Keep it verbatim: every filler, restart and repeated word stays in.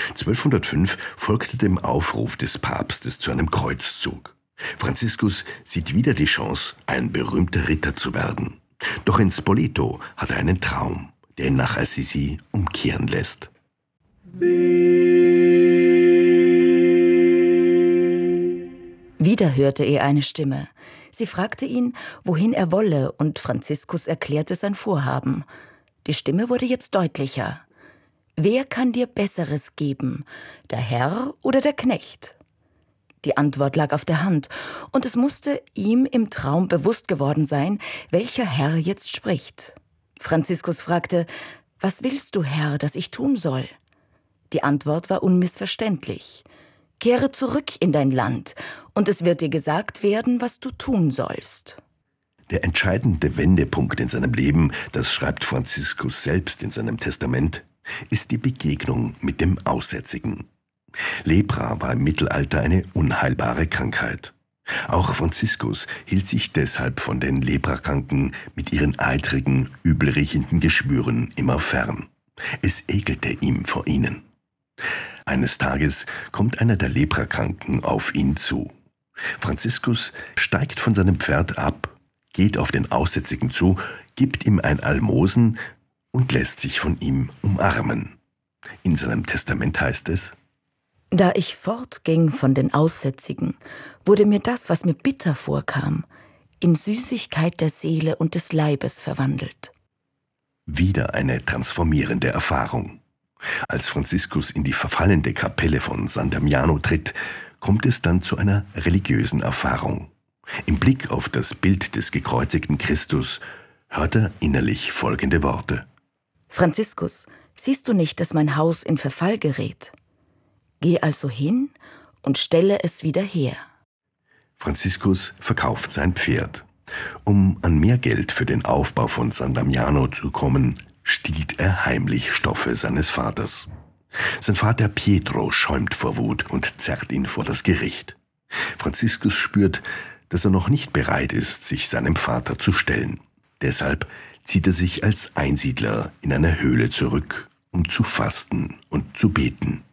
zwölfhundertfünf folgte dem Aufruf des Papstes zu einem Kreuzzug. Franziskus sieht wieder die Chance, ein berühmter Ritter zu werden. Doch in Spoleto hat er einen Traum, der ihn nach Assisi umkehren lässt. Wieder hörte er eine Stimme. Sie fragte ihn, wohin er wolle, und Franziskus erklärte sein Vorhaben. Die Stimme wurde jetzt deutlicher. »Wer kann dir Besseres geben, der Herr oder der Knecht?« Die Antwort lag auf der Hand, und es musste ihm im Traum bewusst geworden sein, welcher Herr jetzt spricht. Franziskus fragte, »Was willst du, Herr, dass ich tun soll?« Die Antwort war unmissverständlich. »Kehre zurück in dein Land, und es wird dir gesagt werden, was du tun sollst.« Der entscheidende Wendepunkt in seinem Leben, das schreibt Franziskus selbst in seinem Testament, ist die Begegnung mit dem Aussätzigen. Lepra war im Mittelalter eine unheilbare Krankheit. Auch Franziskus hielt sich deshalb von den Leprakranken mit ihren eitrigen, übelriechenden Geschwüren immer fern. Es ekelte ihm vor ihnen. Eines Tages kommt einer der Leprakranken auf ihn zu. Franziskus steigt von seinem Pferd ab, geht auf den Aussätzigen zu, gibt ihm ein Almosen und lässt sich von ihm umarmen. In seinem Testament heißt es: Da ich fortging von den Aussätzigen, wurde mir das, was mir bitter vorkam, in Süßigkeit der Seele und des Leibes verwandelt. Wieder eine transformierende Erfahrung. Als Franziskus in die verfallende Kapelle von San Damiano tritt, kommt es dann zu einer religiösen Erfahrung. Im Blick auf das Bild des gekreuzigten Christus hört er innerlich folgende Worte: Franziskus, siehst du nicht, dass mein Haus in Verfall gerät? Geh also hin und stelle es wieder her. Franziskus verkauft sein Pferd. Um an mehr Geld für den Aufbau von San Damiano zu kommen, stiehlt er heimlich Stoffe seines Vaters. Sein Vater Pietro schäumt vor Wut und zerrt ihn vor das Gericht. Franziskus spürt, dass er noch nicht bereit ist, sich seinem Vater zu stellen. Deshalb zieht er sich als Einsiedler in eine Höhle zurück, um zu fasten und zu beten.